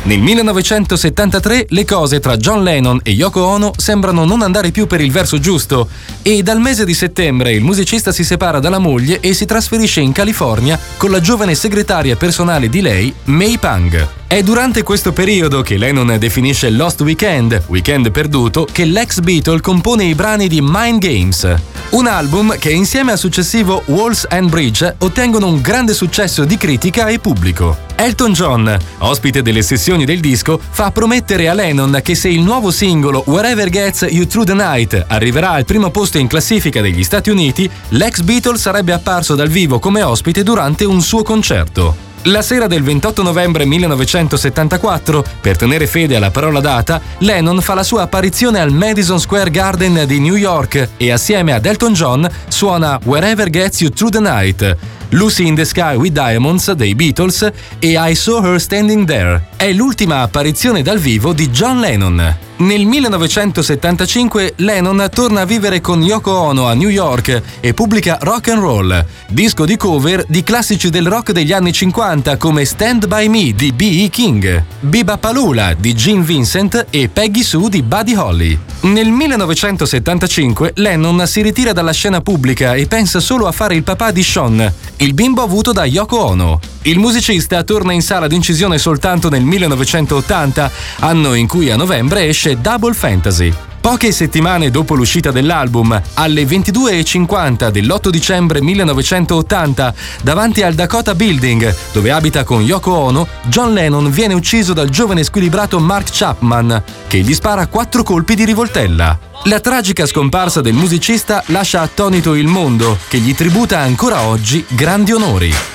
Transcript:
Nel 1973 le cose tra John Lennon e Yoko Ono sembrano non andare più per il verso giusto e dal mese di settembre il musicista si separa dalla moglie e si trasferisce in California con la giovane segretaria personale di lei, May Pang. È durante questo periodo che Lennon definisce Lost Weekend, weekend perduto, che l'ex Beatle compone i brani di Mind Games, un album che insieme al successivo Walls and Bridge ottengono un grande successo di critica e pubblico. Elton John, ospite delle sessioni del disco, fa promettere a Lennon che se il nuovo singolo Wherever Gets You Through the Night arriverà al primo posto in classifica degli Stati Uniti, l'ex Beatle sarebbe apparso dal vivo come ospite durante un suo concerto. La sera del 28 novembre 1974, per tenere fede alla parola data, Lennon fa la sua apparizione al Madison Square Garden di New York e assieme ad Elton John suona Wherever Gets You Through the Night, Lucy in the Sky with Diamonds dei Beatles e I Saw Her Standing There. È l'ultima apparizione dal vivo di John Lennon. Nel 1975 Lennon torna a vivere con Yoko Ono a New York e pubblica Rock and Roll, disco di cover di classici del rock degli anni 50 come Stand By Me di B.E. King, Bebopaloola di Gene Vincent e Peggy Sue di Buddy Holly. Nel 1975 Lennon si ritira dalla scena pubblica e pensa solo a fare il papà di Sean, il bimbo avuto da Yoko Ono. Il musicista torna in sala d'incisione soltanto nel 1980, anno in cui a novembre esce Double Fantasy. Poche settimane dopo l'uscita dell'album, alle 22:50 dell'8 dicembre 1980, davanti al Dakota Building, dove abita con Yoko Ono, John Lennon viene ucciso dal giovane squilibrato Mark Chapman, che gli spara 4 colpi di rivoltella. La tragica scomparsa del musicista lascia attonito il mondo, che gli tributa ancora oggi grandi onori.